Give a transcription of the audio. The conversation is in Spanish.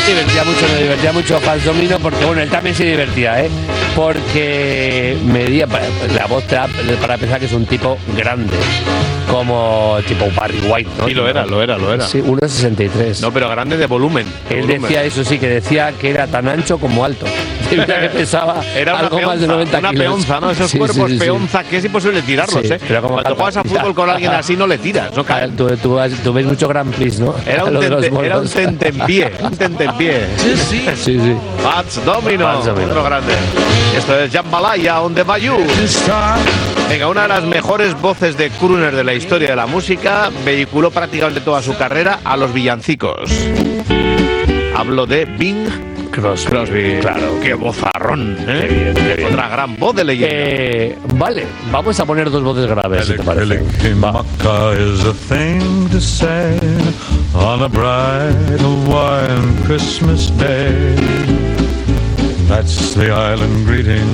me divertía mucho Fats Domino, porque bueno, él también se divertía, porque medía la voz para pensar que es un tipo grande, como tipo Barry White, ¿no? Sí, lo era. Sí, 1,63. No, pero grande de volumen. Él decía eso, sí, que decía que era tan ancho como alto. Que pesaba era algo peonza, más de 90 una kilos. peonza, ¿no? Esos cuerpos peonza que es imposible tirarlos, Sí, pero como cuando juegas a fútbol con alguien así no le tiras, no cae. Tú ves mucho Grand Prix, ¿no? Era un tentempié. Sí. Fats Domino, otro grande. Esto es Jambalaya on the Bayou. Venga, una de las mejores voces de crooner de la historia de la música, vehiculó prácticamente toda su carrera a los villancicos. Hablo de Bing Crosby. Claro, qué vozarrón, ¿eh? Qué bien. Otra gran voz de leyenda. Vale, vamos a poner dos voces graves, si te parece. is a thing to say on a bright Hawaiian Christmas day. That's the island greeting.